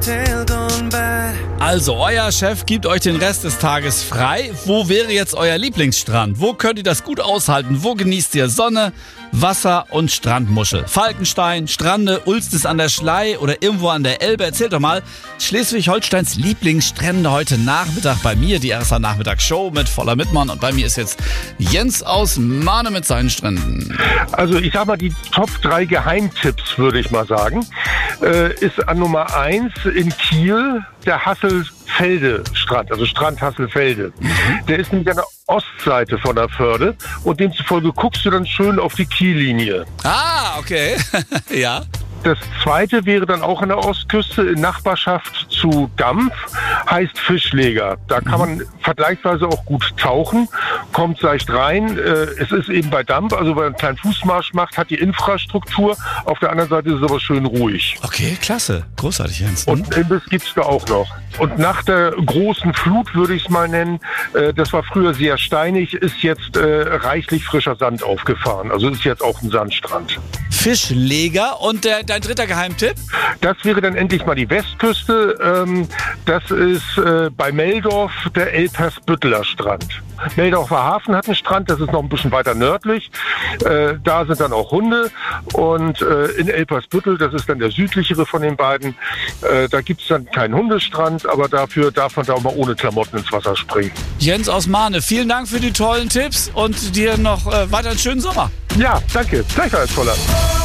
Also, euer Chef gibt euch den Rest des Tages frei. Wo wäre jetzt euer Lieblingsstrand? Wo könnt ihr das gut aushalten? Wo genießt ihr Sonne, Wasser und Strandmuschel? Falkenstein, Strande, Ulstes an der Schlei oder irgendwo an der Elbe? Erzählt doch mal Schleswig-Holsteins Lieblingsstrände heute Nachmittag bei mir. Die RSA Nachmittagsshow mit Voller Mittmann. Und bei mir ist jetzt Jens aus Mahne mit seinen Stränden. Also ich sag mal, die Top 3 Geheimtipps, würde ich mal sagen, ist an Nummer 1 in Kiel der Hasselfelde-Strand, also Strand Hasselfelde. Der ist nämlich an der Ostseite von der Förde und demzufolge guckst du dann schön auf die Kiellinie. Ah, okay. Ja. Das zweite wäre dann auch an der Ostküste in Nachbarschaft zu Dampf, heißt Fischleger. Da kann man vergleichsweise auch gut tauchen, kommt leicht rein. Es ist eben bei Dampf, also wenn man einen kleinen Fußmarsch macht, hat die Infrastruktur. Auf der anderen Seite ist es aber schön ruhig. Okay, klasse. Großartig, Jens. Und Imbiss gibt's da auch noch. Und nach der großen Flut, würde ich es mal nennen, das war früher sehr steinig, ist jetzt reichlich frischer Sand aufgefahren. Also ist jetzt auch ein Sandstrand. Fischleger. Und dein dritter Geheimtipp? Das wäre dann endlich mal die Westküste. Das ist bei Meldorf der Elpersbütteler Strand. Meldorfer Hafen hat einen Strand, das ist noch ein bisschen weiter nördlich. Da sind dann auch Hunde. Und in Elpersbüttel, das ist dann der südlichere von den beiden, da gibt es dann keinen Hundestrand, aber dafür darf man da auch mal ohne Klamotten ins Wasser springen. Jens aus Mahne, vielen Dank für die tollen Tipps und dir noch weiter einen schönen Sommer. Ja, danke. Gleichfalls, Voller.